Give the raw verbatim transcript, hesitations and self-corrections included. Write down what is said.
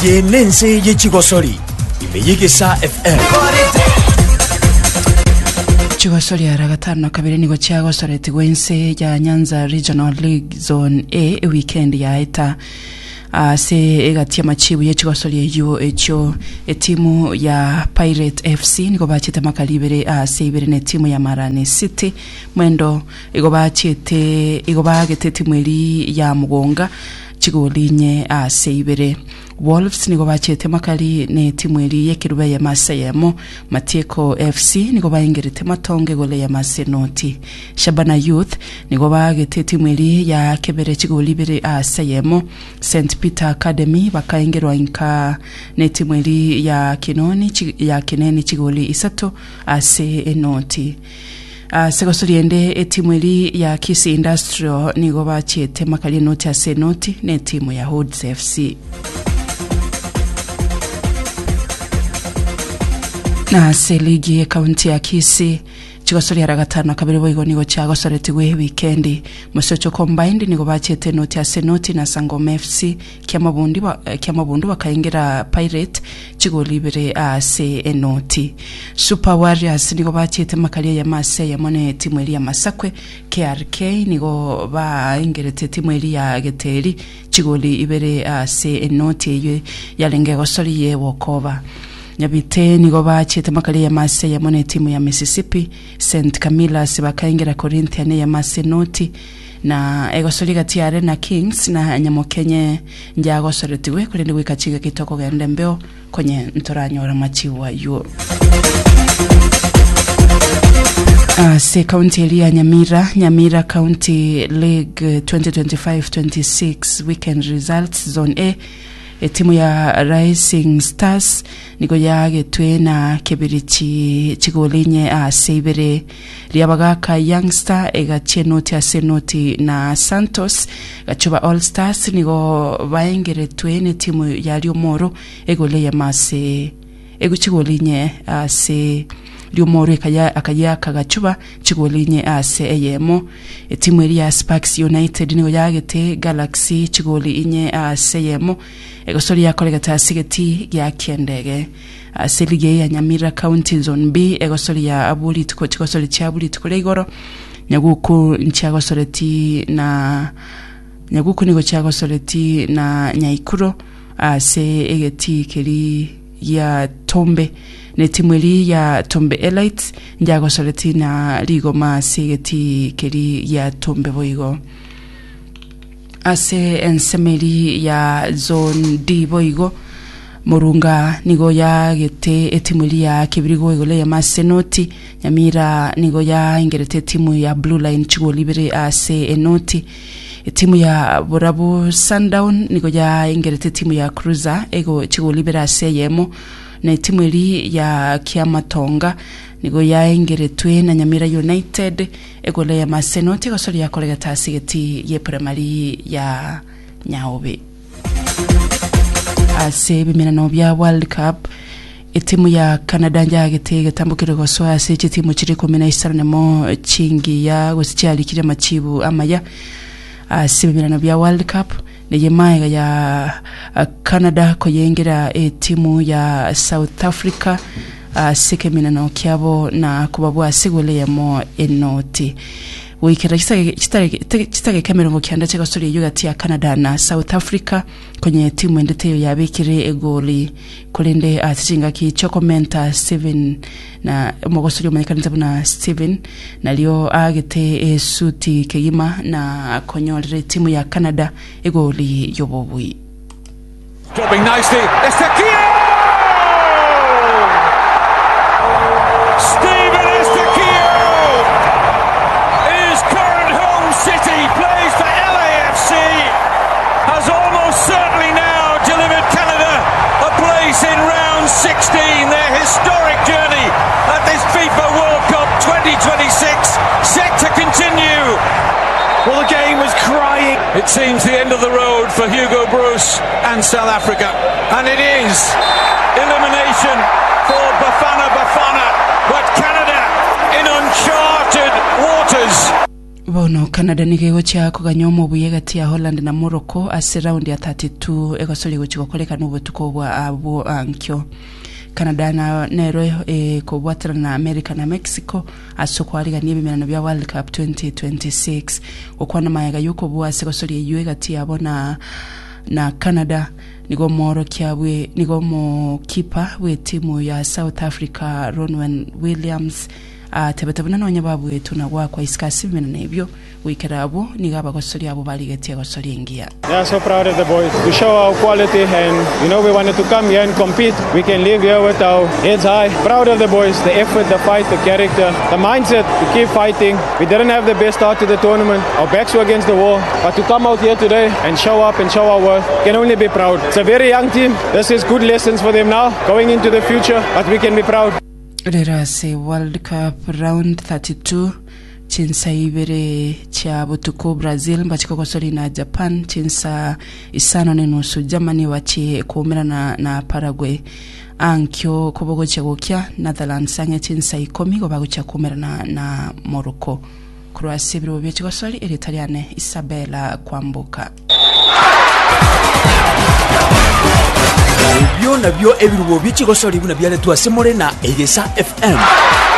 yenense yechigosori imeyigisa F M Chigosori aragatano kabiri nigo cyagosoreti gwense ya Nyanza Regional League Zone A weekend ya eta Uh, se egatia machibu ye chigosori yo echo etimu ya Pirate F C niko bachite makalibere uh, se ibere ne timu ya Marane City mwendo iko bachite iko bagete timu eri ya Mugonga chigolinye uh, se ibere Wolves niko bachite makali ne timu eri yekirube ya Masayemo Matieko F C niko baingerete matonge gole ya Masenoti Shabana Youth niko bagete timu eri ya Kebere chigolibere a uh, Sayemo Saint Peter Academy bakaingerwa inka ne timu eri ya Kinoni chig, ya Kineni chigoli isato ase enoti Uh, segosori ende etimu eri ya Kisi Industrial nigo bachite makali noti ase noti ne timu ya Hoods F C na se ligi ya kaunti ya Kisi chigosori aragatano kabiri boigo nigo chagosoreti we weekend musocho combined nigo bachite noti ase noti na Sangoma F C kyamabundi ba kyamabundu bakaingira Pirate chigolibere ase enoti Super Warriors nigo bachite makali ya Mase ya mone timu eri ya Masakwe K R K nigo ba ingerete timu eri ya Geteri chigoli ibere ase enoti ye yalenge gosori ye Wokova Nyabite nigo bachite makali ya Mase ya mone timu ya Mississippi Saint Camilla sibakaingira Corinthian ya Mase noti na egosori gati ya Arena Kings na Nyamokenye njagosoretiwe kulende wikachiga kitoko gende mbeo kwenye ntoranyora machiwa yo Uh, se county eri ya Nyamira Nyamira County League twenty twenty-five twenty-six weekend results zone A etimu ya Rising Stars niko yagetwe na Kebirichi chigolinye a seibere liabagaka Youngster egachie noti ase noti na Santos gachuba All Stars niko baengeretwe ne timu ya Liomoro egole ya Mase ego chigolinye ase Liomoro akaya akaya kagachuba chigolinye ase eyemo etimu eri ya Sparks United niko yagete Galaxy chigoli inye ase yemo egosori ya kolega tasigeti ya kiendege selige ya Nyamira County Zone B egosori ya Abuli tuko chigosori cha Abuli tukole igoro nyaguku nchagosoreti na nyaguku niko chagosoreti na Nyaikuro ase egeti keri ya Tombe ne timweli ya Tombe Elites njagosoreti na Ligoma segeti keri ya Tombe boigo ase ensemeli ya Zone D boigo Murunga nigo ya gete etimuli ya Kibirigo igole ya Masenoti Nyamira nigo ya ingerete timu ya Blue Line chigolibere ase enoti timu ya Borabu Sundown nigo ya ingerete timu ya Cruiser ego chigolibere ase yemo na timu eri ya Kiamatonga nigo ya ingeretwe na Nyamira United egole ya Masenoti gosori ya kolega tasigeti ye primary ya Nyaobe ase bimena bya World Cup etimu ya Canada njagete gatambukire goswa ase timu chiri komena isarane mo chingi ya gosichali kire machibu amaya ase bimena bya World Cup neye maiga ya uh, Canada ko yengera etimu ya South Africa uh, sekemina no kyabo na kubabu asigole ya mo enoti wikera kitage kitage kamera kyanda chega story yugati ya Canada na South Africa kwenye timu endeteyo ya bekire egoli kolende atinga ki chokomenta seven na mogosori omanyikaniza na Steven nalio agete esuti kegima na konyolere timu ya Canada egoli yobobui dropping nicely Estaquio Steven Estaquio his current home city plays for L A F C has almost certainly now delivered Canada a place in round sixteen their historic journey at this FIFA World Cup twenty twenty-six set to continue. Well, the game was crying. It seems the end of the road for Hugo Bruce and South Africa. And it is elimination for Bafana Bafana. But Canada in uncharted waters. bono Canada nigego cha kuganyomo buyegati ya Holland na Morocco ase round ya thirty-two egosoli guchiko koleka nubutuko bwa abo ankyo. Canada na nero e kubwatira na America na Mexico asokwariga nibimirano bya World Cup twenty twenty-six okwana mayaga yuko bwa segosoli yuegati yabo na na Canada nigo moro kyabwe nigo mo keeper we timu ya South Africa Ronwen Williams a tebetabuna no nyababu etu na gwa kwa iskasi bimena nebyo wikerabo nigaba gosori abo baligeti gosori ngia. Yeah, so proud of the boys to show our quality, and you know we wanted to come here and compete. We can live here with our heads high. Proud of the boys, the effort, the fight, the character, the mindset to keep fighting. We didn't have the best start to the tournament. Our backs were against the wall, but to come out here today and show up and show our worth, can only be proud. It's a very young team. This is good lessons for them now going into the future, but we can be proud. Rera se World Cup round thirty-two chinsa ibere cha butuko Brazil mbachiko kosori na Japan chinsa isano nenusu Germany wachi kuumira na, na Paraguay ankyo kubogo chagokya Netherlands anya chinsa ikomi gobago cha kuumira na, na Morocco Croatia biro byechi kosori Italiane Isabella Kwambuka. Ebyo nabyo ebirubo by'ikigosori buna byale tuasemore na Egesa F M.